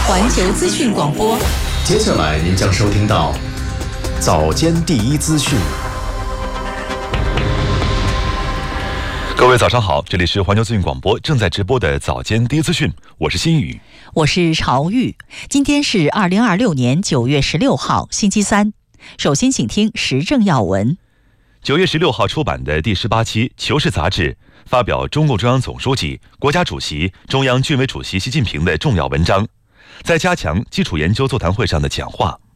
环球资讯广播。 接下来您将收听到早间第一资讯。 各位早上好，这里是环球资讯广播正在直播的早间第一资讯，我是新宇， 我是朝玉。今天是2026年9月16号，星期三。首先请听时政要闻。 9月16号出版的第18期《求是》杂志发表中共中央总书记、国家主席、中央军委主席习近平的重要文章，在加强基础研究座谈会上的讲话。